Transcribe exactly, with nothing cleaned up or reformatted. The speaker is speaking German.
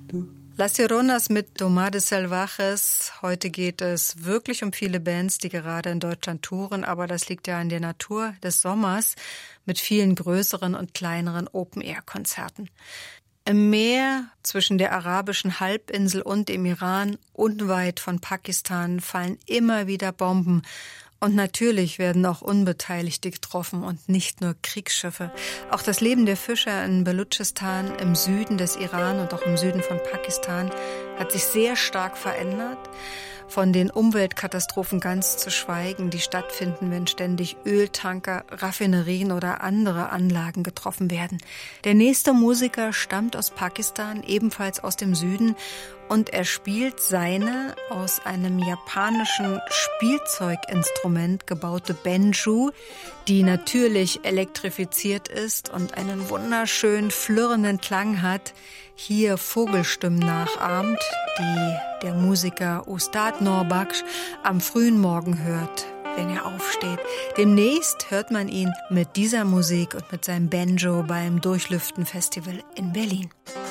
Las Sironas mit Domades Salvajes. Heute geht es wirklich um viele Bands, die gerade in Deutschland touren, aber das liegt ja in der Natur des Sommers mit vielen größeren und kleineren Open-Air-Konzerten. Im Meer zwischen der arabischen Halbinsel und dem Iran, unweit von Pakistan, fallen immer wieder Bomben. Und natürlich werden auch Unbeteiligte getroffen und nicht nur Kriegsschiffe. Auch das Leben der Fischer in Baluchistan, im Süden des Iran und auch im Süden von Pakistan hat sich sehr stark verändert. Von den Umweltkatastrophen ganz zu schweigen, die stattfinden, wenn ständig Öltanker, Raffinerien oder andere Anlagen getroffen werden. Der nächste Musiker stammt aus Pakistan, ebenfalls aus dem Süden, und er spielt seine aus einem japanischen Spielzeuginstrument gebaute Banjo, die natürlich elektrifiziert ist und einen wunderschönen, flirrenden Klang hat, hier Vogelstimmen nachahmt, die der Musiker Ustad Norbaksh am frühen Morgen hört, wenn er aufsteht. Demnächst hört man ihn mit dieser Musik und mit seinem Banjo beim Durchlüften-Festival in Berlin.